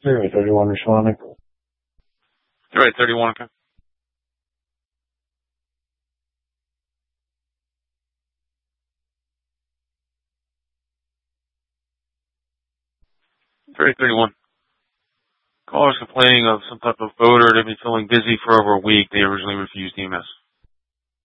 31 responding. You're right, 31, okay. Very 31. Callers complaining of some type of odor. They've been feeling dizzy for over a week. They originally refused EMS.